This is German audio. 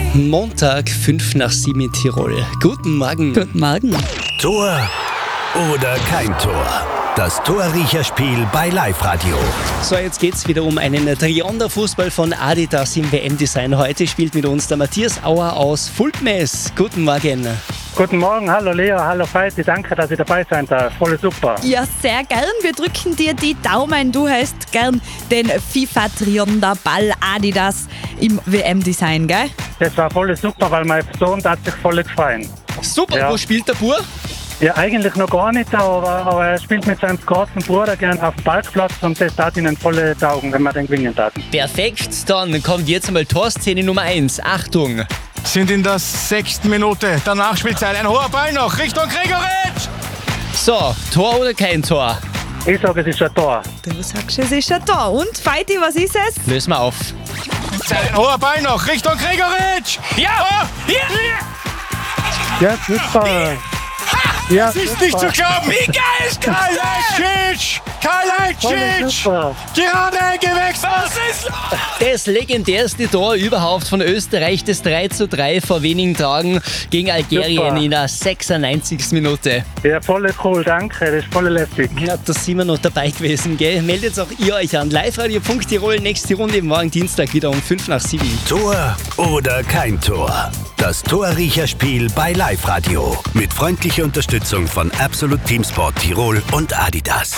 Montag, 5:05 in Tirol. Guten Morgen. Guten Morgen. Tor oder kein Tor? Das Torriecherspiel bei Live-Radio. So, jetzt geht's wieder um einen Triander-Fußball von Adidas im WM-Design. Heute spielt mit uns der Matthias Auer aus Fultmes. Guten Morgen. Guten Morgen, hallo Lea, hallo Feiti, danke, dass ich dabei sein darf. Voll super. Ja, sehr gern. Wir drücken dir die Daumen. Du hast gern den FIFA Triander Ball Adidas im WM-Design, gell? Das war voll super, weil mein Sohn hat sich voll gefallen. Super, Ja. Wo spielt der Bur? Ja, eigentlich noch gar nicht, aber er spielt mit seinem großen Bruder gern auf dem Parkplatz und das tat ihnen volle Taugen, wenn wir den gewinnen taten. Perfekt, dann kommt jetzt einmal Torszene Nummer 1. Achtung. Sind in der 6. Minute der Nachspielzeit. Ein hoher Ball noch Richtung Gregoritsch. So, Tor oder kein Tor? Ich sage, es ist ein Tor. Du sagst, es ist ein Tor. Und, Feiti, was ist es? Lösen wir auf. Ein hoher Ball noch Richtung Gregoritsch. Ja! Ja, super. Ja, Das ist nicht zu glauben. Wie geil ist Kalajdzic! Kalajdzic! super. Gerade eingewechselt. Was ist los? Das legendärste Tor überhaupt von Österreich, das 3:3 vor wenigen Tagen gegen Algerien Super. in der 96. Minute. Ja, voll cool, danke, das ist voll lässig. Ja, da sind wir noch dabei gewesen, gell? Meldet auch ihr euch an. Live-Radio.tirol, nächste Runde morgen Dienstag wieder um 6:05. Tor oder kein Tor? Das Torriecherspiel bei Live-Radio. Mit freundlicher Unterstützung von Absolut Teamsport Tirol und Adidas.